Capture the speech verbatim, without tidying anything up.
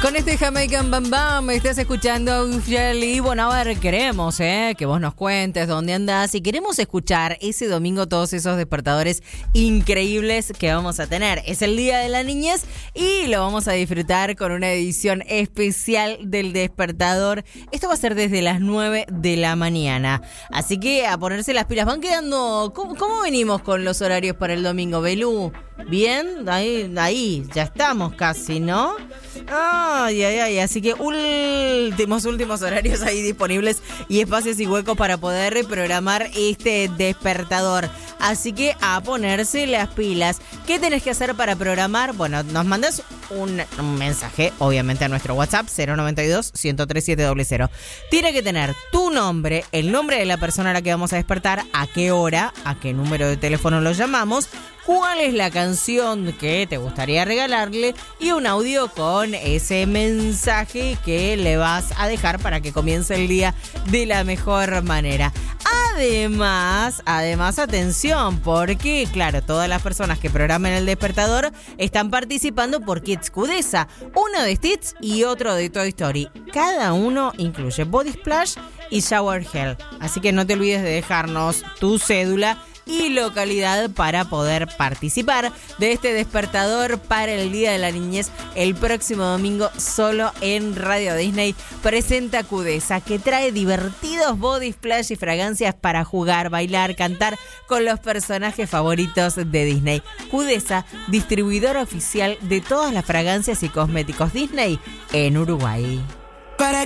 Con este Jamaican Bam Bam estás escuchando Usually. Bueno, a ver, queremos eh, que vos nos cuentes dónde andás y queremos escuchar ese domingo todos esos despertadores increíbles que vamos a tener. Es el Día de la Niñez y lo vamos a disfrutar con una edición especial del despertador. Esto va a ser desde las nueve de la mañana. Así que a ponerse las pilas. Van quedando... ¿Cómo, cómo venimos con los horarios para el domingo, Belú? Bien, ahí, ahí, ya estamos casi, ¿no? Ay, ay, ay, así que últimos, últimos horarios ahí disponibles y espacios y huecos para poder reprogramar este despertador. Así que a ponerse las pilas. ¿Qué tenés que hacer para programar? Bueno, nos mandás un, un mensaje, obviamente a nuestro WhatsApp, cero noventa y dos, ciento tres, siete cero cero. Tiene que tener tu nombre, el nombre de la persona a la que vamos a despertar, a qué hora, a qué número de teléfono lo llamamos, cuál es la canción que te gustaría regalarle y un audio con ese mensaje que le vas a dejar para que comience el día de la mejor manera. Además, además, atención, porque, claro, todas las personas que programen el despertador están participando por Kits Cudesa, uno de Stitch y otro de Toy Story. Cada uno incluye Body Splash y Shower Gel. Así que no te olvides de dejarnos tu cédula y localidad para poder participar de este despertador para el Día de la Niñez el próximo domingo solo en Radio Disney. Presenta Cudesa, que trae divertidos body splash y fragancias para jugar, bailar, cantar con los personajes favoritos de Disney. Cudesa, distribuidor oficial de todas las fragancias y cosméticos Disney en Uruguay. Para